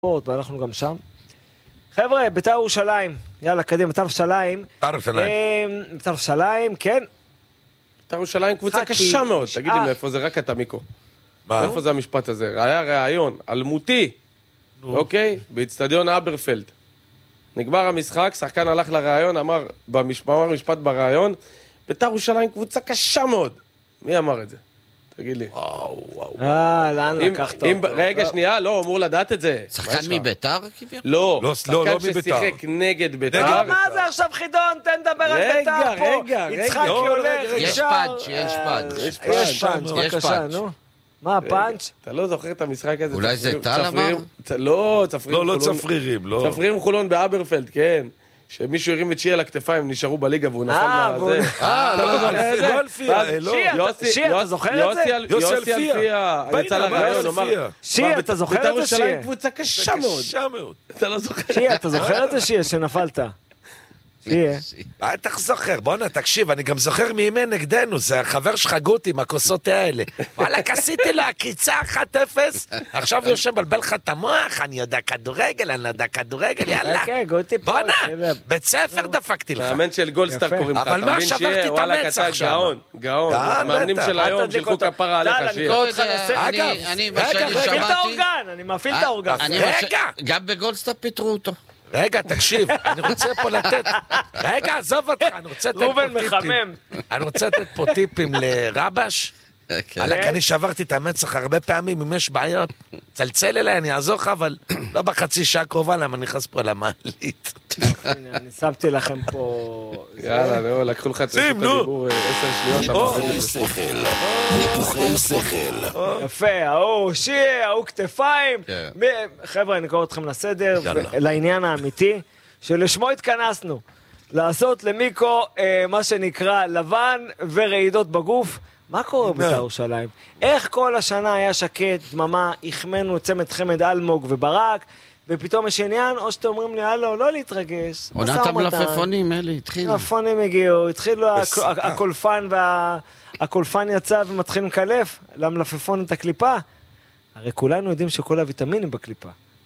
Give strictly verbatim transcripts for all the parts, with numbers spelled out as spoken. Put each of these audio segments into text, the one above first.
ואנחנו גם שם. חבר'ה, בית"ר ירושלים, יאללה, קדימה, בית"ר ירושלים. בית"ר ירושלים. בית"ר ירושלים, כן. בית"ר ירושלים קבוצה קשה מאוד. תגידי מאיפה זה, רק אתה מיקו. מאיפה זה המשפט הזה? היה ראיון אלמותי, אוקיי? באצטדיון אברפלד. נגמר המשחק, שחקן הלך לראיון, אמר משפט בראיון, בית"ר ירושלים קבוצה קשה מאוד. מי אמר את זה? תגיד לי. וואו, וואו. אה, לאן לקחת אותו? רגע, שנייה, לא, אמור לדעת את זה. שחקן מביתר? לא, לא, שחקן לא מביתר. ששיחק נגד ביתר. מה זה עכשיו חידון? תן לדבר על בית"ר פה. רגע, רגע. יצחקי הולך, יש ישר. פאנץ', יש פאנץ'. יש פאנץ', בבקשה, נו. מה הפאנץ'? אתה לא זוכר את המשחק הזה? אולי זה טל אמר? לא, צפרירים. לא, לא צפרירים, לא. צפרירים חולון באברפלד, כן. שמישהו הרים את שיה לכתפיים, נשארו בליגה והוא נפל מהזה. אה, לא, לא אלפיה, לא. שיה, אתה זוכר את זה? יוסי אלפיה, יצא לרעיון, אמר... שיה, אתה זוכר את זה, בית"ר ירושלים שיה? קבוצה קשה מאוד. קשה מאוד. אתה לא זוכר? שיה, אתה זוכר את זה, שיה, שנפלת? שיה. בטח זוכר, בוא'נה, תקשיב, אני גם זוכר מימי נגדנו, זה החבר שלך גוטי עם הכוסות האלה. וואלה, עשיתי לו עקיצה אחת אפס, עכשיו יושב בלבל לך את המוח, אני יודע כדורגל, אני יודע כדורגל, יאללה. כן, גוטי פה. בוא'נה, בית ספר דפקתי לך. מאמן של גולדסטאר קוראים לך. אבל מה, שברתי את המצח שם. גאון, גאון. המאמנים של היום שילכו כפרה עליך, שיה. אגב, אני רגע, בשני מפעיל את שמעתי... האורגן, אני מפעיל את האורגן. רגע. גם בגולדסטאר פיטרו אותו. רגע, תקשיב, אני רוצה פה לתת... רגע, עזוב אותך, אני רוצה לתת פה ראובן טיפים. מחמם. אני רוצה לתת פה טיפים לרבש. עלק, אני שברתי את המצח הרבה פעמים, אם יש בעיות, צלצל אליי, אני אעזור לך, אבל לא בחצי שעה קרובה, למה אני נכנס פה למעלית. הנה, אני שמתי לכם פה... יאללה, לא, לקחו לך את רשות הדיבור עשר שניות. ניתוחי שכל. יפה, ההוא שיה, ההוא כתפיים. חבר'ה, אני קורא אתכם לסדר, לעניין האמיתי, שלשמו התכנסנו. לעשות למיקו מה שנקרא לבן ורעידות בגוף. מה קורה בית"ר ירושלים? איך כל השנה היה שקט, דממה, החמנו צמד חמד אלמוג וברק, ופתאום יש עניין, או שאתם אומרים לי, הלו, לא להתרגש. עונת המלפפונים, אלי, התחיל. המלפפונים הגיעו, התחילו הקולפן, והקולפן יצא ומתחיל לקלף, למלפפון את הקליפה. הרי כולנו יודעים שכל הוויטמינים בקליפה.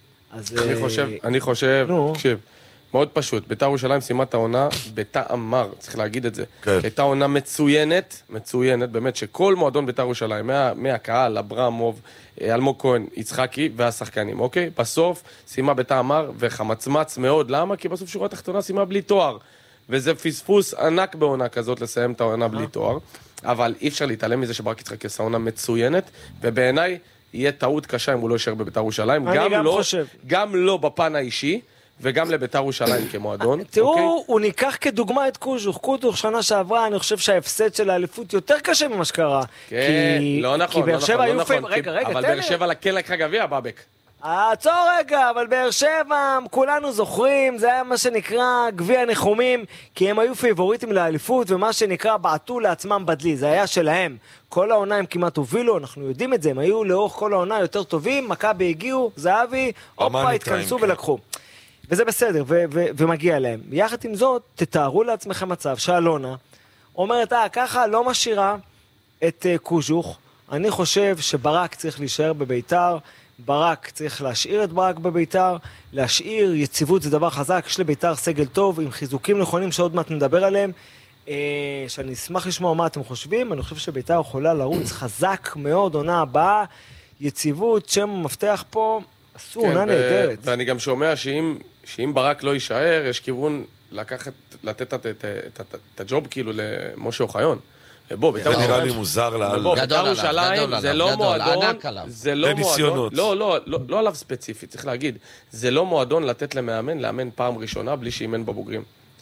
אני חושב, אני חושב, תקשיב. מאוד פשוט, בית"ר ירושלים סיימה את העונה בטעם מר, צריך להגיד את זה. הייתה עונה מצוינת, מצוינת, באמת שכל מועדון בית"ר ירושלים, מהקהל, אברמוב, אלמוג כהן, יצחקי והשחקנים, אוקיי? בסוף סיימה בטעם מר וחמצמץ מאוד, למה? כי בסוף שורה תחתונה סיימה בלי תואר, וזה פספוס ענק בעונה כזאת לסיים את העונה בלי תואר, אבל אי אפשר להתעלם מזה שברק יצחקי עשה עונה מצוינת, ובעיניי יהיה טעות קשה אם הוא לא יישאר בבית"ר ירושלים, אני גם חושב. גם לא בפן האישי, וגם לבית"ר ירושלים כמועדון. תראו, הוא ניקח כדוגמה את קוז'וך. קוז'וך שנה שעברה, אני חושב שההפסד של האליפות יותר קשה ממה שקרה. כן, לא נכון, לא נכון, לא נכון. רגע, רגע, אבל באר שבע כן לקחה גביע, בבק. עצור רגע, אבל באר שבע, כולנו זוכרים, זה היה מה שנקרא גביע ניחומים, כי הם היו פייבוריטים לאליפות, ומה שנקרא בעטו לעצמם בדלי, זה היה שלהם. כל העונה הם כמעט הובילו, אנחנו יודעים את זה, הם היו לאורך כל העונה יותר טובים, מכבי הגיעו, זהבי, הופה, התכנסו ולקחו. וזה בסדר, ו- ו- ומגיע להם. יחד עם זאת, תתארו לעצמכם מצב שאלונה אומרת, אה, ככה לא משאירה את uh, קוז'וך. אני חושב שברק צריך להישאר בביתר, ברק צריך להשאיר את ברק בביתר, להשאיר יציבות זה דבר חזק, יש לביתר סגל טוב, עם חיזוקים נכונים שעוד מעט נדבר עליהם, uh, שאני אשמח לשמוע מה אתם חושבים, אני חושב שביתר יכולה לרוץ חזק מאוד, עונה הבאה, יציבות, שם המפתח פה, עשו כן, עונה נהדרת. ואני גם שומע שאם... שאם ברק לא יישאר, יש כיוון לקחת, לתת את הג'וב כאילו למשה אוחיון. בוא, בית"ר ירושלים... נראה לי מוזר לאללה. בית"ר ירושלים זה לא מועדון... זה לא מועדון... לא, לא, לא עליו ספציפית, צריך להגיד. זה לא מועדון לתת למאמן, לאמן פעם ראשונה בלי שאימן בבוגרים.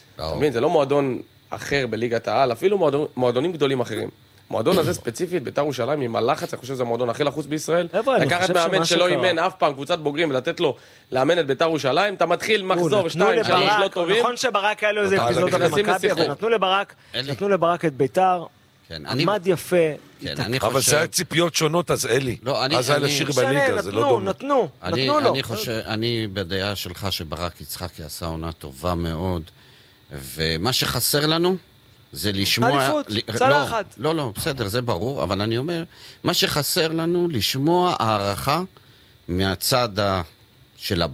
זה לא מועדון אחר בליגת העל, אפילו מועדונים גדולים אחרים. המועדון הזה ספציפית, בית"ר ירושלים, עם הלחץ, אני חושב שזה המועדון הכי לחוץ בישראל. לקחת מאמן שלא אימן אף פעם קבוצת בוגרים, ולתת לו לאמן את בית"ר ירושלים, אתה מתחיל מחזור, שתיים, שלוש לא טובים. נכון שברק היה לו איזה אפיזודה במכבי, אבל נתנו לברק, נתנו לברק את בית"ר, עמד יפה. אבל זה היה ציפיות שונות, אז אלי. אז היה לשיר בליגה, זה לא דומה. נתנו, נתנו לו. אני בדעה שלך שברק יצחקי עשה עונה טובה מאוד, ומה שחסר לנו, זה לשמוע... אליפות, צלחת. לא, לא, בסדר, זה ברור, אבל אני אומר, מה שחסר לנו, לשמוע הערכה מהצד של